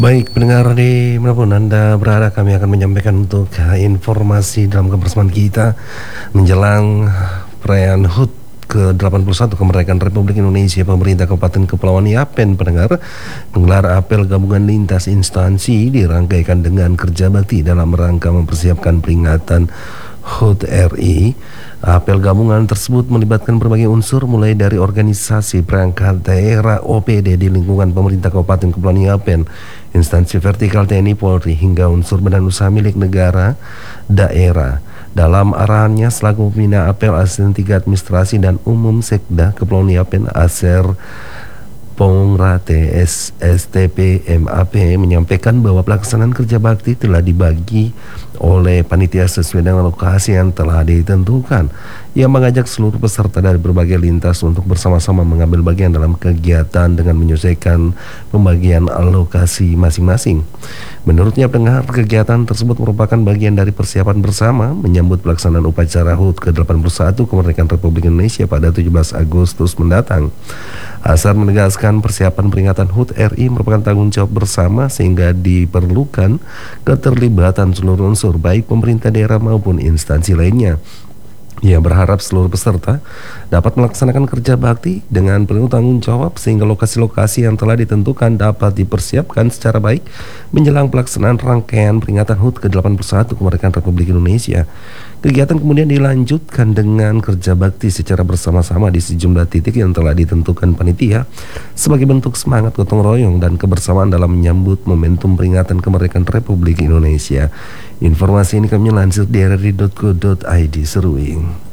Baik, pendengar di manapun Anda berada, kami akan menyampaikan untuk informasi dalam kebersamaan kita menjelang perayaan HUT ke-81 kemerdekaan Republik Indonesia. Pemerintah Kabupaten Kepulauan Yapen, pendengar, menggelar apel gabungan lintas instansi dirangkaikan dengan kerja bakti dalam rangka mempersiapkan peringatan HUT RI. Apel gabungan tersebut melibatkan berbagai unsur mulai dari organisasi perangkat daerah OPD di lingkungan pemerintah Kabupaten Kepulauan Yapen, instansi vertikal TNI Polri hingga unsur badan usaha milik negara daerah. Dalam arahannya selaku pembina apel, Asisten 3 Administrasi dan Umum Sekda Kepulauan Yapen Aser Pongrate SSTP MAP menyampaikan bahwa pelaksanaan kerja bakti telah dibagi oleh panitia sesuai dengan lokasi yang telah ditentukan. Ia mengajak seluruh peserta dari berbagai lintas untuk bersama-sama mengambil bagian dalam kegiatan dengan menyesuaikan pembagian alokasi masing-masing. Menurutnya, pendengar, kegiatan tersebut merupakan bagian dari persiapan bersama menyambut pelaksanaan upacara HUT ke-81 kemerdekaan Republik Indonesia pada 17 Agustus mendatang. Asar menegaskan persiapan peringatan HUT RI merupakan tanggung jawab bersama sehingga diperlukan keterlibatan seluruh unsur baik pemerintah daerah maupun instansi lainnya. Ia berharap seluruh peserta dapat melaksanakan kerja bakti dengan penuh tanggung jawab sehingga lokasi-lokasi yang telah ditentukan dapat dipersiapkan secara baik menjelang pelaksanaan rangkaian peringatan HUT ke-81 kemerdekaan Republik Indonesia. Kegiatan kemudian dilanjutkan dengan kerja bakti secara bersama-sama di sejumlah titik yang telah ditentukan panitia sebagai bentuk semangat gotong royong dan kebersamaan dalam menyambut momentum peringatan kemerdekaan Republik Indonesia. Informasi ini kami lansir di rri.co.id Seruing.